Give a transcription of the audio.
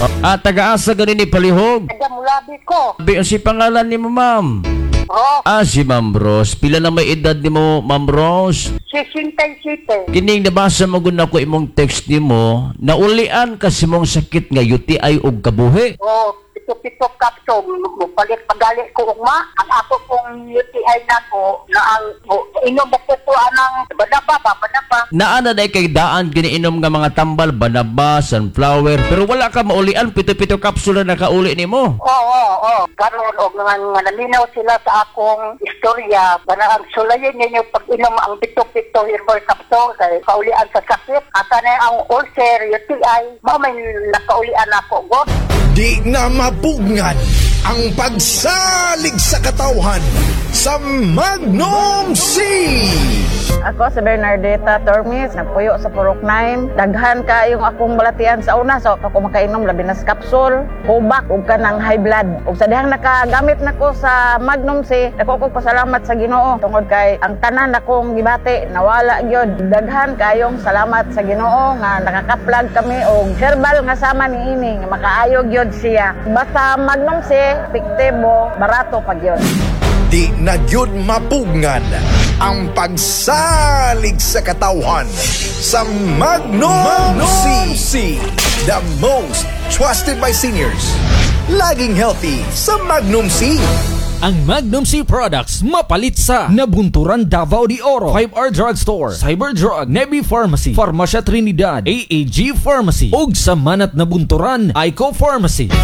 Taga-asa ganin ni Palihog. Taga-Mulabi ko. Si pangalan ni mo, ma'am? Bro, Si Ma'am Rose. Pila na may edad ni mo, Ma'am Rose? 67. Kining nabasa mo gud ko imong text nimo, naulian kasi mong sakit nga UTI ug kabuhi. Pito-pito kapsong, palit pagali ko ugma. Ang ako pong UTI na ko, na ang inom mo ko anang banaba. Naana day kay daan giniinom nga mga tambal, banaba, sunflower, pero wala ka maulian, pito-pito kapsula na kauli nimo. Oo. Karon og nga nalinaw sila sa akong istorya, bana ang sulayin ninyo pag inom ang pito-pito herbal capsule kay kaulian sa sakit. Asa na ang ulcer, UTI, may nakaulian ako god. Di na mapugnan ang pagsalig sa katawhan sa Magnum C. Ako si Bernardeta Tormes, nagpuyo sa Purok 9. Daghan ka yung akong balatian sa una. So ako makainom labi na sa kapsul, kubak, ug kanang high blood. Ug sa dihang nakagamit nako sa Magnum C, ako ko pasalamat sa Ginoo. Tungod kay ang tanan akong gibati, nawala gyud. Daghan kayong salamat sa Ginoo nga nakakaplag kami og herbal nga sama niini nga makaayo gyud siya. Basta Magnum C, epektibo, barato pa gyud. Di na gyud mapugnan ang pagsalig sa katawhan sa Magnum C. The most trusted by seniors. Laging healthy sa Magnum C. Ang Magnum C products mapalit sa Nabunturan, Davao de Oro, 5R Drugstore, Cyberdrug, Nebi Pharmacy, Farmacia Trinidad, AAG Pharmacy, ug sa Manat Nabunturan, Ico Pharmacy.